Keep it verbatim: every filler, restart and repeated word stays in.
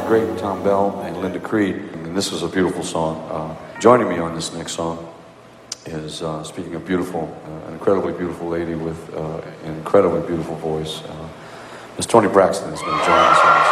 great Tom Bell and Linda Creed, and this is a beautiful song. Uh, joining me on this next song is, uh, speaking of beautiful, uh, an incredibly beautiful lady with uh, an incredibly beautiful voice. Uh, Miss Toni Braxton is going to join us on this.